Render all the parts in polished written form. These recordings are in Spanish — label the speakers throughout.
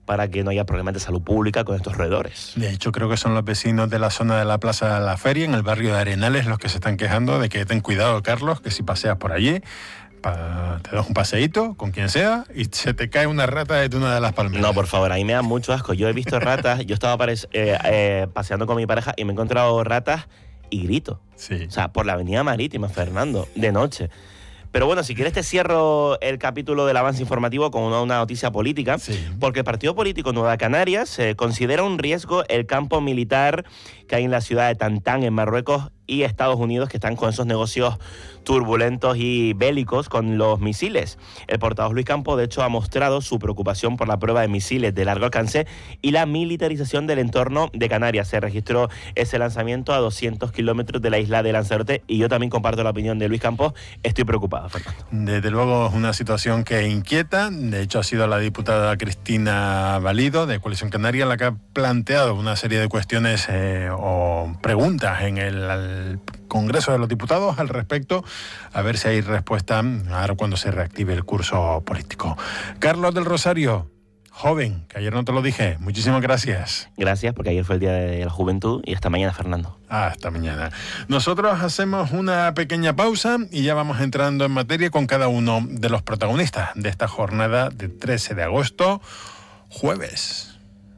Speaker 1: para que no haya problemas de salud pública con estos roedores.
Speaker 2: De hecho, creo que son los vecinos de la zona de la Plaza de la Feria, en el barrio de Arenales, los que se están quejando de que ten cuidado, Carlos, que si paseas por allí, te das un paseíto con quien sea y se te cae una rata de una de las palmeras.
Speaker 1: No, por favor, ahí me da mucho asco. Yo he visto ratas, yo estaba paseando con mi pareja y me he encontrado ratas y grito.
Speaker 2: Sí.
Speaker 1: O sea, por la avenida Marítima, Fernando, de noche. Pero bueno, si quieres te cierro el capítulo del avance informativo con una noticia política,
Speaker 2: sí.
Speaker 1: Porque el partido político Nueva Canarias considera un riesgo el campo militar que hay en la ciudad de Tantán, en Marruecos, y Estados Unidos, que están con esos negocios turbulentos y bélicos con los misiles. El portavoz Luis Campos, de hecho, ha mostrado su preocupación por la prueba de misiles de largo alcance y la militarización del entorno de Canarias. Se registró ese lanzamiento a 200 kilómetros de la isla de Lanzarote y yo también comparto la opinión de Luis Campos. Estoy preocupado, Fernando.
Speaker 2: Desde luego es una situación que inquieta. De hecho, ha sido la diputada Cristina Valido, de Coalición Canaria, la que ha planteado una serie de cuestiones o preguntas en el Congreso de los Diputados al respecto, a ver si hay respuesta ahora cuando se reactive el curso político. Carlos del Rosario, joven, que ayer no te lo dije, muchísimas gracias.
Speaker 1: Gracias, porque ayer fue el Día de la Juventud y hasta mañana, Fernando.
Speaker 2: Hasta mañana. Nosotros hacemos una pequeña pausa y ya vamos entrando en materia con cada uno de los protagonistas de esta jornada de 13 de agosto, jueves.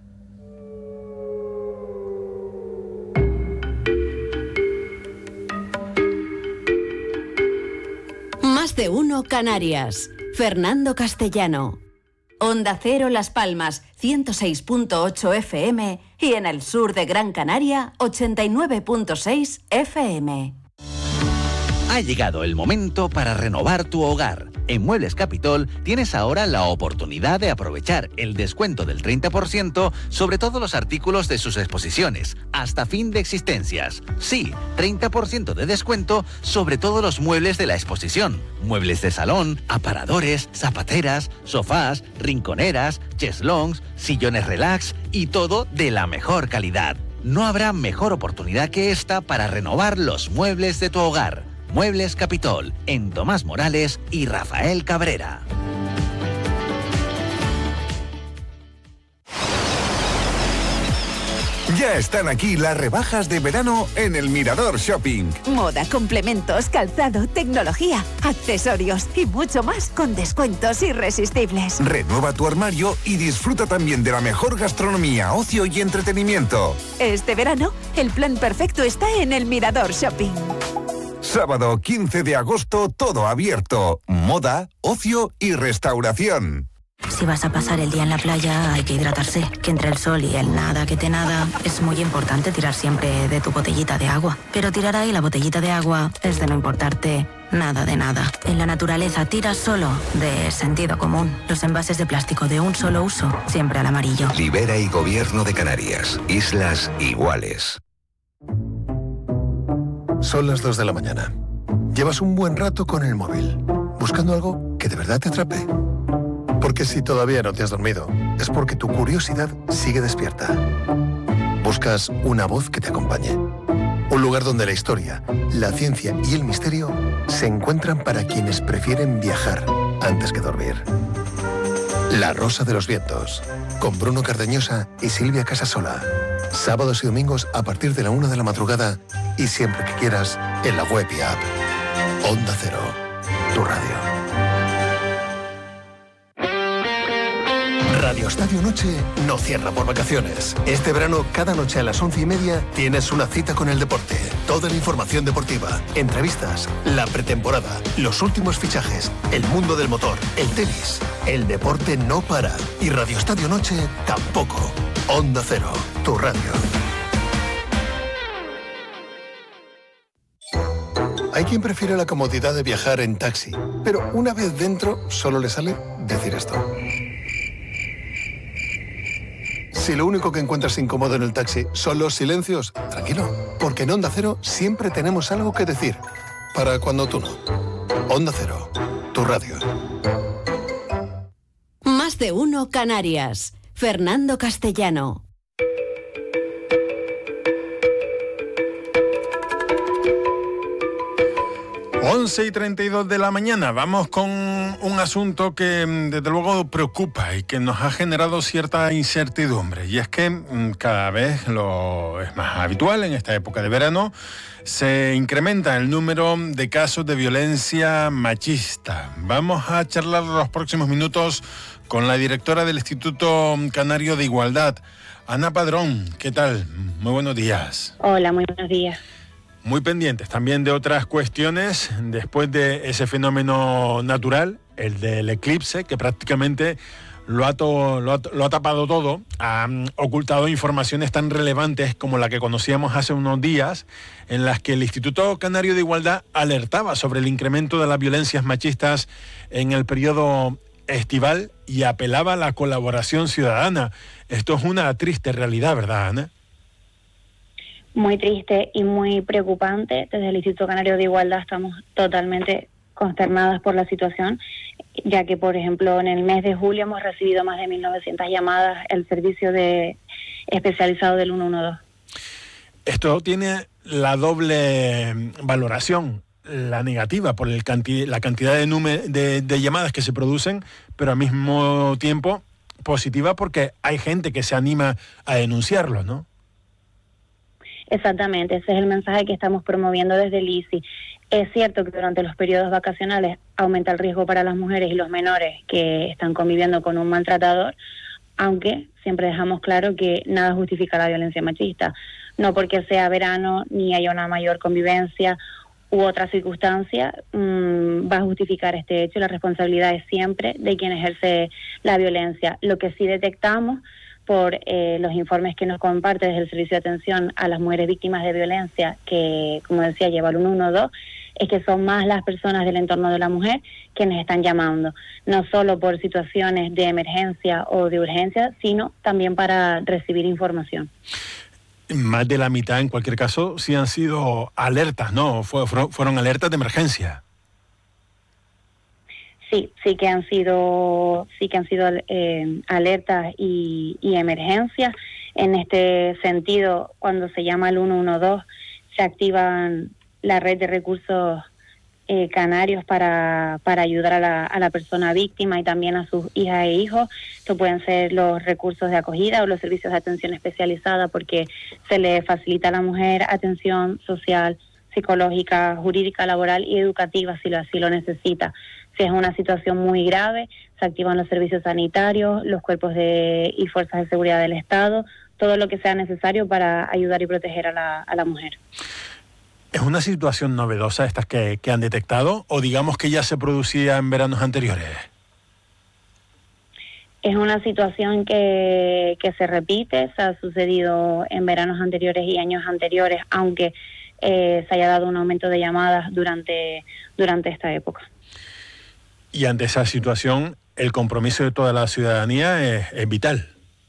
Speaker 3: Más de uno Canarias. Fernando Castellano. Onda Cero Las Palmas, 106.8 FM y en el sur de Gran Canaria, 89.6 FM.
Speaker 4: Ha llegado el momento para renovar tu hogar. En Muebles Capitol tienes ahora la oportunidad de aprovechar el descuento del 30% sobre todos los artículos de sus exposiciones, hasta fin de existencias. Sí, 30% de descuento sobre todos los muebles de la exposición. Muebles de salón, aparadores, zapateras, sofás, rinconeras, cheslongs, sillones relax y todo de la mejor calidad. No habrá mejor oportunidad que esta para renovar los muebles de tu hogar. Muebles Capitol, en Tomás Morales y Rafael Cabrera.
Speaker 5: Ya están aquí las rebajas de verano en el Mirador Shopping.
Speaker 6: Moda, complementos, calzado, tecnología, accesorios y mucho más con descuentos irresistibles.
Speaker 5: Renueva tu armario y disfruta también de la mejor gastronomía, ocio y entretenimiento.
Speaker 6: Este verano, el plan perfecto está en el Mirador Shopping.
Speaker 5: Sábado 15 de agosto, todo abierto. Moda, ocio y restauración.
Speaker 7: Si vas a pasar el día en la playa, hay que hidratarse. Que entre el sol y el nada que te nada, es muy importante tirar siempre de tu botellita de agua. Pero tirar ahí la botellita de agua es de no importarte nada de nada. En la naturaleza tira solo de sentido común. Los envases de plástico de un solo uso, siempre al amarillo.
Speaker 8: Libera y Gobierno de Canarias. Islas iguales.
Speaker 9: Son las 2 de la mañana. Llevas un buen rato con el móvil, buscando algo que de verdad te atrape. Porque si todavía no te has dormido, es porque tu curiosidad sigue despierta. Buscas una voz que te acompañe. Un lugar donde la historia, la ciencia y el misterio se encuentran para quienes prefieren viajar antes que dormir. La Rosa de los Vientos, con Bruno Cardeñosa y Silvia Casasola. Sábados y domingos a partir de la 1 de la madrugada y siempre que quieras en la web y app. Onda Cero, tu radio. Radio Estadio Noche no cierra por vacaciones. Este verano, cada noche a las 11:30 tienes una cita con el deporte. Toda la información deportiva, entrevistas, la pretemporada, los últimos fichajes, el mundo del motor, el tenis. El deporte no para y Radio Estadio Noche tampoco. Onda Cero, tu radio. Hay quien prefiere la comodidad de viajar en taxi, pero una vez dentro solo le sale decir esto. Si lo único que encuentras incómodo en el taxi son los silencios, tranquilo, porque en Onda Cero siempre tenemos algo que decir, para cuando tú no. Onda Cero, tu radio.
Speaker 3: Más de uno Canarias. Fernando Castellano.
Speaker 2: 11:32 de la mañana. Vamos con un asunto que desde luego preocupa y que nos ha generado cierta incertidumbre. Y es que cada vez lo es más habitual en esta época de verano, se incrementa el número de casos de violencia machista. Vamos a charlar los próximos minutos con la directora del Instituto Canario de Igualdad, Ana Padrón. ¿Qué tal? Muy buenos días.
Speaker 10: Hola, muy buenos días.
Speaker 2: Muy pendientes también de otras cuestiones después de ese fenómeno natural, el del eclipse, que prácticamente lo ha tapado todo, ha ocultado informaciones tan relevantes como la que conocíamos hace unos días, en las que el Instituto Canario de Igualdad alertaba sobre el incremento de las violencias machistas en el periodo estival y apelaba a la colaboración ciudadana. Esto es una triste realidad, ¿verdad, Ana?
Speaker 10: Muy triste y muy preocupante. Desde el Instituto Canario de Igualdad estamos totalmente consternadas por la situación, ya que, por ejemplo, en el mes de julio hemos recibido más de 1.900 llamadas al servicio especializado del 112. Esto tiene la doble valoración, la negativa por la cantidad de llamadas que se producen, pero al mismo tiempo positiva porque hay gente que se anima a denunciarlo, ¿no? Exactamente, ese es el mensaje que estamos promoviendo desde el ICI. Es cierto que durante los periodos vacacionales aumenta el riesgo para las mujeres y los menores que están conviviendo con un maltratador, aunque siempre dejamos claro que nada justifica la violencia machista. No porque sea verano ni haya una mayor convivencia u otra circunstancia va a justificar este hecho. La responsabilidad es siempre de quien ejerce la violencia. Lo que sí detectamos por los informes que nos comparte desde el Servicio de Atención a las Mujeres Víctimas de Violencia, que, como decía, lleva el 112, es que son más las personas del entorno de la mujer que nos están llamando, no solo por situaciones de emergencia o de urgencia, sino también para recibir información. Más de la mitad, en cualquier caso, sí han sido alertas, ¿no? Fueron alertas de emergencia. Sí que han sido alertas y emergencias. En este sentido, cuando se llama el 112, se activan la red de recursos canarios para ayudar a la persona víctima y también a sus hijas e hijos. Esto pueden ser los recursos de acogida o los servicios de atención especializada, porque se le facilita a la mujer atención social, psicológica, jurídica, laboral y educativa si así lo necesita. Si es una situación muy grave, se activan los servicios sanitarios, los cuerpos y fuerzas de seguridad del Estado, todo lo que sea necesario para ayudar y proteger a la mujer. ¿Es una situación novedosa estas que han detectado o digamos que ya se producía en veranos anteriores? Es una situación que se repite, se ha sucedido en veranos anteriores y años anteriores, aunque se haya dado un aumento de llamadas durante esta época. Y ante esa situación, el compromiso de toda la ciudadanía es vital.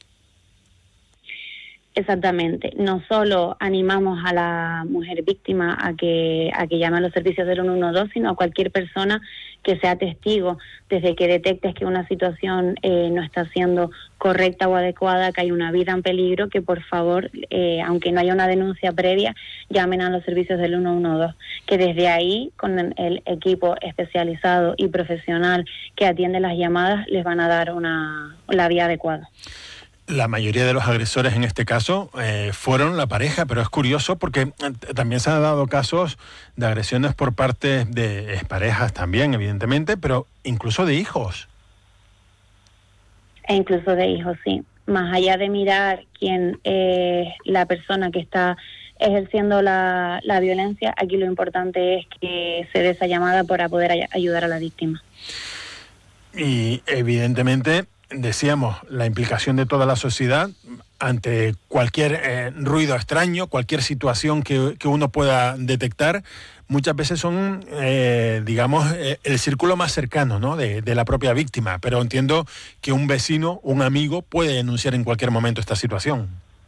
Speaker 10: Exactamente. No solo animamos a la mujer víctima a que llame a los servicios del 112, sino a cualquier persona que sea testigo desde que detectes que una situación no está siendo correcta o adecuada, que hay una vida en peligro, que por favor, aunque no haya una denuncia previa, llamen a los servicios del 112, que desde ahí, con el equipo especializado y profesional que atiende las llamadas, les van a dar la vía adecuada. La mayoría de los agresores en este caso fueron la pareja, pero es curioso porque también se han dado casos de agresiones por parte de exparejas también, evidentemente, pero incluso de hijos. E incluso de hijos, sí. Más allá de mirar quién es la persona que está ejerciendo la violencia, aquí lo importante es que se dé esa llamada para poder ayudar a la víctima. Y evidentemente, decíamos, la implicación de toda la sociedad ante cualquier ruido extraño, cualquier situación que uno pueda detectar, muchas veces son, digamos, el círculo más cercano, ¿no?, de la propia víctima. Pero entiendo que un vecino, un amigo, puede denunciar en cualquier momento esta situación.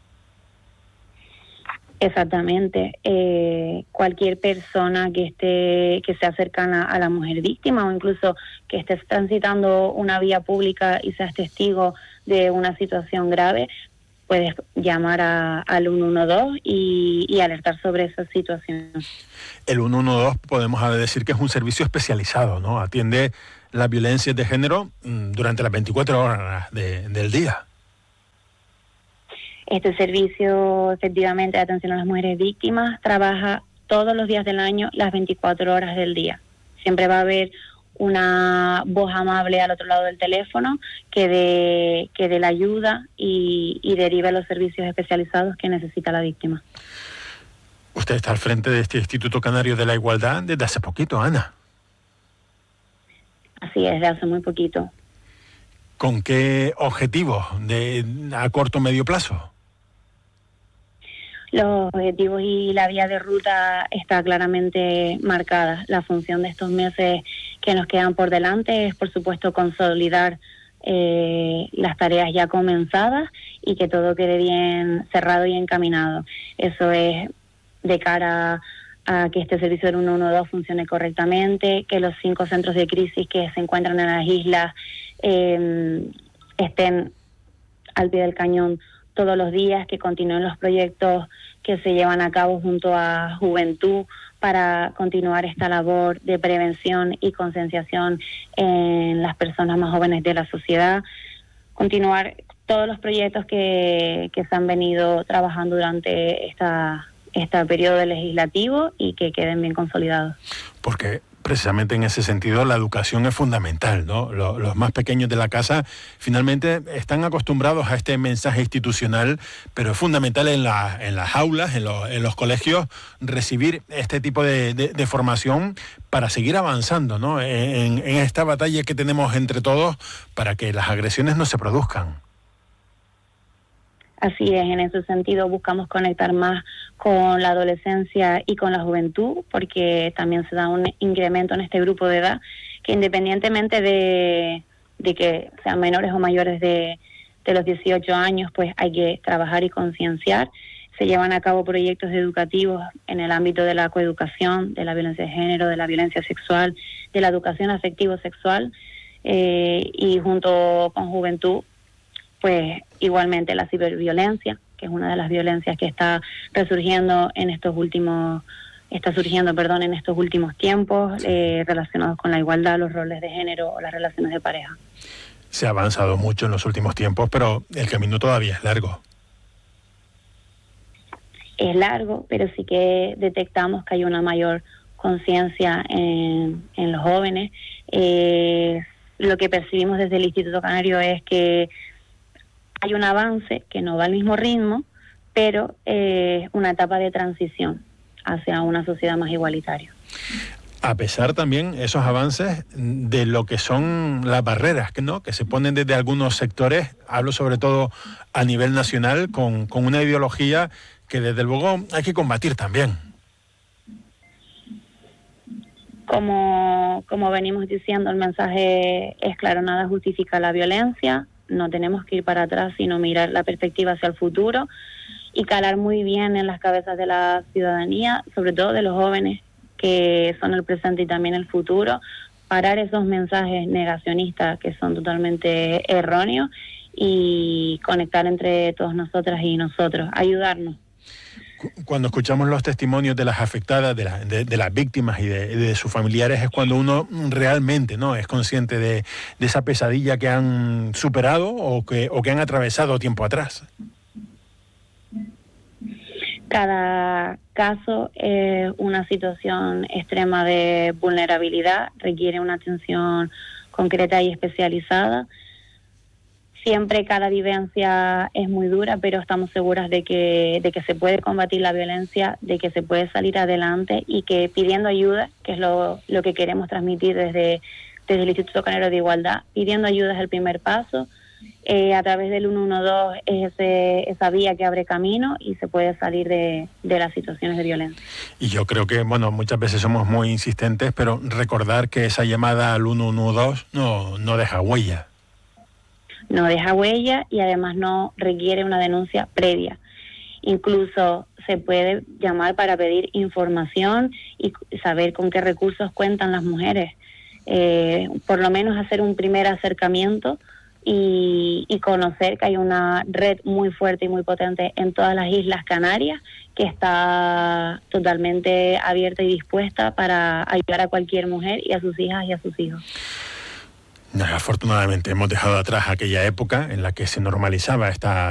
Speaker 10: Exactamente. Cualquier persona que sea cercana a la mujer víctima o incluso que esté transitando una vía pública y seas testigo de una situación grave, puedes llamar al 112 y alertar sobre esa situación.
Speaker 2: El 112 podemos decir que es un servicio especializado, ¿no? Atiende las violencias de género durante las 24 horas del día.
Speaker 10: Este servicio, efectivamente, de atención a las mujeres víctimas, trabaja todos los días del año, las 24 horas del día. Siempre va a haber una voz amable al otro lado del teléfono que dé la ayuda y derive los servicios especializados que necesita la víctima.
Speaker 2: Usted está al frente de este Instituto Canario de la Igualdad desde hace poquito, Ana.
Speaker 10: Así es, desde hace muy poquito.
Speaker 2: ¿Con qué objetivos a corto o medio plazo?
Speaker 10: Los objetivos y la vía de ruta está claramente marcada. La función de estos meses que nos quedan por delante es, por supuesto, consolidar las tareas ya comenzadas y que todo quede bien cerrado y encaminado. Eso es de cara a que este servicio del 112 funcione correctamente, que los 5 centros de crisis que se encuentran en las islas estén al pie del cañón todos los días, que continúen los proyectos que se llevan a cabo junto a Juventud para continuar esta labor de prevención y concienciación en las personas más jóvenes de la sociedad, continuar todos los proyectos que se han venido trabajando durante este periodo legislativo y que queden bien consolidados.
Speaker 2: Porque precisamente en ese sentido la educación es fundamental, ¿no? Los más pequeños de la casa finalmente están acostumbrados a este mensaje institucional, pero es fundamental en las aulas, en los colegios, recibir este tipo de formación para seguir avanzando, ¿no? En esta batalla que tenemos entre todos para que las agresiones no se produzcan.
Speaker 10: Así es, en ese sentido buscamos conectar más con la adolescencia y con la juventud, porque también se da un incremento en este grupo de edad, que independientemente de que sean menores o mayores de los 18 años, pues hay que trabajar y concienciar. Se llevan a cabo proyectos educativos en el ámbito de la coeducación, de la violencia de género, de la violencia sexual, de la educación afectivo-sexual, y junto con Juventud, pues igualmente la ciberviolencia, que es una de las violencias que está surgiendo en estos últimos tiempos, relacionados con la igualdad, los roles de género o las relaciones de pareja.
Speaker 2: Se ha avanzado mucho en los últimos tiempos, pero el camino todavía es largo.
Speaker 10: Es largo, pero sí que detectamos que hay una mayor conciencia en los jóvenes. Lo que percibimos desde el Instituto Canario es que hay un avance que no va al mismo ritmo, pero una etapa de transición hacia una sociedad más igualitaria.
Speaker 2: A pesar también esos avances de lo que son las barreras, ¿no?, que se ponen desde algunos sectores, hablo sobre todo a nivel nacional, con una ideología que desde luego hay que combatir también.
Speaker 10: Como venimos diciendo, el mensaje es claro: nada justifica la violencia. No tenemos que ir para atrás, sino mirar la perspectiva hacia el futuro y calar muy bien en las cabezas de la ciudadanía, sobre todo de los jóvenes, que son el presente y también el futuro, parar esos mensajes negacionistas que son totalmente erróneos y conectar entre todos nosotras y nosotros, ayudarnos.
Speaker 2: Cuando escuchamos los testimonios de las afectadas, de las víctimas y de sus familiares, es cuando uno realmente, ¿no?, es consciente de esa pesadilla que han superado o que han atravesado tiempo atrás.
Speaker 10: Cada caso es una situación extrema de vulnerabilidad, requiere una atención concreta y especializada. Siempre cada vivencia es muy dura, pero estamos seguras de que se puede combatir la violencia, de que se puede salir adelante y que pidiendo ayuda, que es lo que queremos transmitir desde el Instituto Canario de Igualdad, pidiendo ayuda es el primer paso. A través del 112 es esa vía que abre camino y se puede salir de las situaciones de violencia.
Speaker 2: Y yo creo que, muchas veces somos muy insistentes, pero recordar que esa llamada al 112 no deja huella.
Speaker 10: No deja huella y además no requiere una denuncia previa. Incluso se puede llamar para pedir información y saber con qué recursos cuentan las mujeres. Por lo menos hacer un primer acercamiento y conocer que hay una red muy fuerte y muy potente en todas las Islas Canarias que está totalmente abierta y dispuesta para ayudar a cualquier mujer y a sus hijas y a sus hijos.
Speaker 2: Afortunadamente hemos dejado atrás aquella época en la que se normalizaba esta